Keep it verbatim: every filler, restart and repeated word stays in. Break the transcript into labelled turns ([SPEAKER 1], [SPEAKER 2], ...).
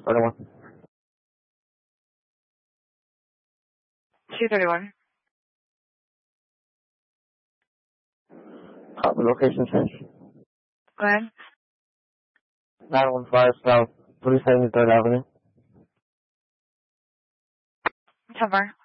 [SPEAKER 1] thirty-one.
[SPEAKER 2] two thirty-one.
[SPEAKER 1] Copy, location change.
[SPEAKER 2] Go ahead.
[SPEAKER 1] nine one five South three seventy-third Avenue.
[SPEAKER 2] Ten more.